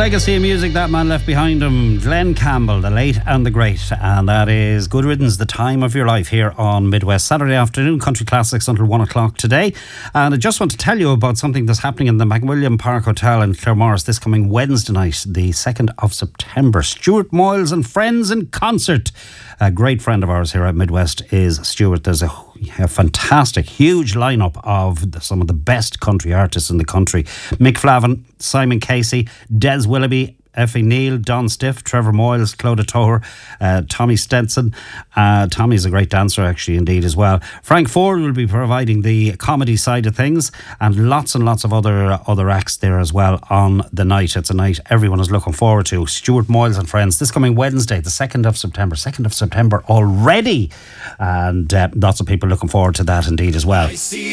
legacy of music that man left behind him, Glenn Campbell, the late and the great, and that is Good Riddance, the time of your life here on Midwest. Saturday afternoon, Country Classics until 1 o'clock today. And I just want to tell you about something that's happening in the McWilliam Park Hotel in Claremorris this coming Wednesday night, the 2nd of September. Stuart Moyles and friends in concert. A great friend of ours here at Midwest is Stuart. There's a fantastic, huge lineup of some of the best country artists in the country. Mick Flavin, Simon Casey, Des Willoughby, Effie Neal, Don Stiff, Trevor Moyles, Clodagh Toher, Tommy Stenson. Tommy's a great dancer, actually, indeed, as well. Frank Ford will be providing the comedy side of things, and lots of other acts there as well on the night. It's a night everyone is looking forward to. Stuart Moyles and friends, this coming Wednesday, the 2nd of September. 2nd of September already, and lots of people looking forward to that indeed as well.